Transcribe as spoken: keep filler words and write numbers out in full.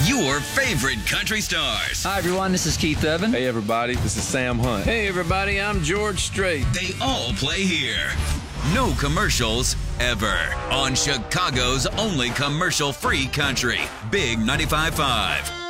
your favorite country stars. Hi, everyone. This is Keith Urban. Hey, everybody. This is Sam Hunt. Hey, everybody. I'm George Strait. They all play here. No commercials ever on Chicago's only commercial-free country. Big ninety-five point five.